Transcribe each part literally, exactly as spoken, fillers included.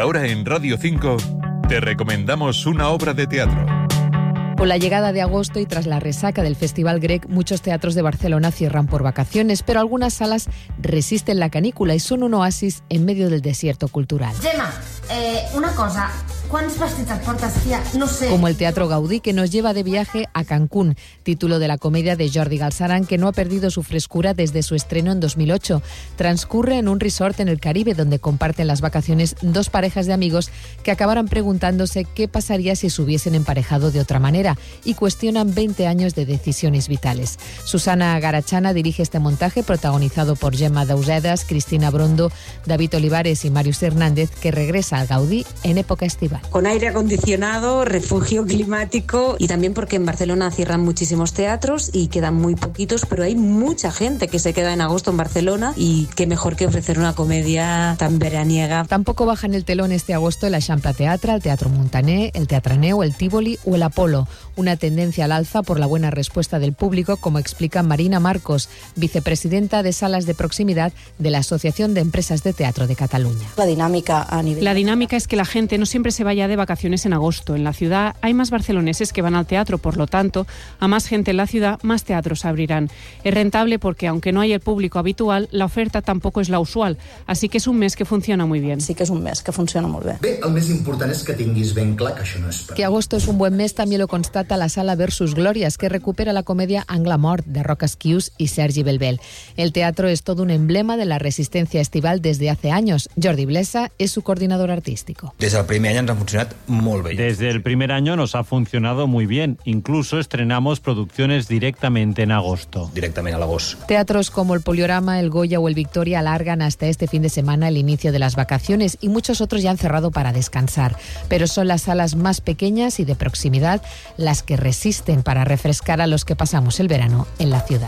ahora en Radio cinco te recomendamos una obra de teatro. Con la llegada de agosto y tras la resaca del Festival Grec, muchos teatros de Barcelona cierran por vacaciones, pero algunas salas resisten la canícula y son un oasis en medio del desierto cultural. Gemma, eh, una cosa, ¿cuántos vestits et portes, tía? No sé. Como el Teatro Gaudí, que nos lleva de viaje a Cancún, título de la comedia de Jordi Galceran, que no ha perdido su frescura desde su estreno en dos mil ocho. Transcurre en un resort en el Caribe, donde comparten las vacaciones dos parejas de amigos que acabarán preguntándose qué pasaría si se hubiesen emparejado de otra manera y cuestionan veinte años de decisiones vitales. Susana Garachana dirige este montaje, protagonizado por Gemma Dausedas, Cristina Brondo, David Olivares y Marius Hernández, que regresa al Gaudí en época estival. Con aire acondicionado, refugio climático y también porque en Barcelona cierran muchísimos teatros y quedan muy poquitos, pero hay mucha gente que se queda en agosto en Barcelona y qué mejor que ofrecer una comedia tan veraniega. Tampoco bajan el telón este agosto el Eixample Teatre, el Teatro Montaner, el Teatraneu, el Tívoli o el Apolo. Una tendencia al alza por la buena respuesta del público, como explica Marina Marcos, vicepresidenta de Salas de Proximidad de la Asociación de Empresas de Teatro de Cataluña. La dinámica a nivel... La dinámica es que la gente no siempre se vaya de vacaciones en agosto. En la ciudad hay más barceloneses que van al teatro, por lo tanto, a más gente en la ciudad, más teatros abrirán. Es rentable porque, aunque no hay el público habitual, la oferta tampoco es la usual, así que es un mes que funciona muy bien. Sí que és un mes que funciona molt bé. Bé, el més important és que tinguis ben clar que això no és per... Que agosto es un buen mes también lo constata la Sala Versus Glorias, que recupera la comedia Angla Mort de Roca Esquius y Sergi Belbel. El teatro es todo un emblema de la resistencia estival desde hace años. Jordi Blesa es su coordinador artístico. Desde el primer año nos ha funcionado muy bien. Desde el primer año nos ha funcionado muy bien. Incluso estrenamos producciones directamente en agosto. Directamente al agosto. Teatros como el Poliorama, el Goya o el Victoria alargan hasta este fin de semana el inicio de las vacaciones y muchos otros ya han cerrado para descansar. Pero son las salas más pequeñas y de proximidad las que resisten para refrescar a los que pasamos el verano en la ciudad.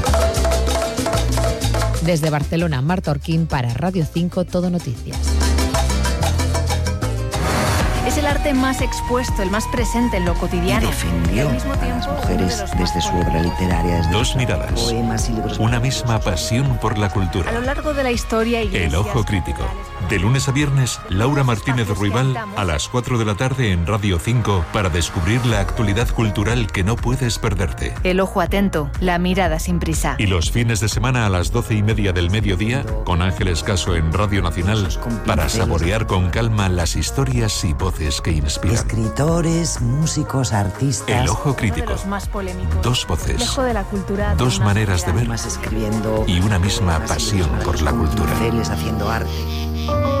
Desde Barcelona, Marta Orquín para Radio cinco Todo Noticias. Es el arte más expuesto, el más presente en lo cotidiano. Y defendió al mismo tiempo, a las mujeres de desde su obra literaria. Desde Dos miradas, poemas y libros. una misma pasión por la cultura. A lo largo de la historia... El Ojo Crítico. De lunes a viernes, Laura Martínez Ruibal a las cuatro de la tarde en Radio cinco para descubrir la actualidad cultural que no puedes perderte. El ojo atento, la mirada sin prisa. Y los fines de semana a las doce y media del mediodía, con Ángeles Caso en Radio Nacional, para saborear con calma las historias y voces que inspiran. Escritores, músicos, artistas. El Ojo Crítico. Dos voces, dos maneras de ver y una misma pasión por la cultura. Haciendo arte.